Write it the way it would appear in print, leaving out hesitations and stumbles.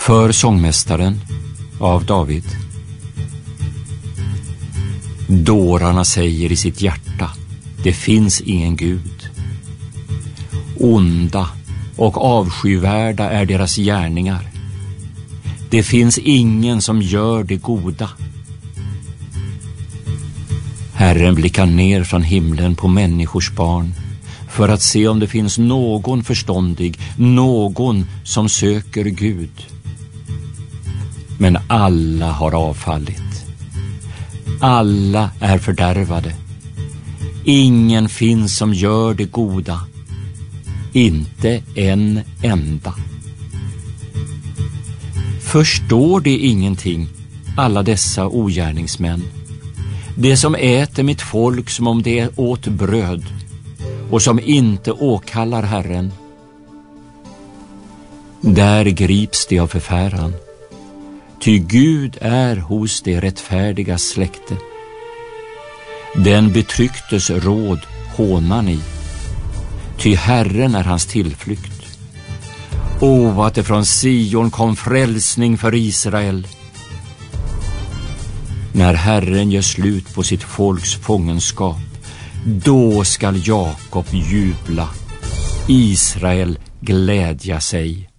För sångmästaren av David. Dårarna säger i sitt hjärta: det finns ingen Gud. Onda och avskyvärda är deras gärningar. Det finns ingen som gör det goda. Herren blickar ner från himlen på människors barn för att se om det finns någon förståndig, någon som söker Gud. Men alla har avfallit. Alla är fördärvade. Ingen finns som gör det goda. Inte en enda. Förstår det ingenting, alla dessa ogärningsmän? Det som äter mitt folk som om det åt bröd och som inte åkallar Herren. Där grips det av förfäran. Ty Gud är hos det rättfärdiga släkte. Den betrycktes råd hånar ni. Ty Herren är hans tillflykt. Att det från Sion kom frälsning för Israel. När Herren gör slut på sitt folks fångenskap, då skall Jakob jubla, Israel glädja sig.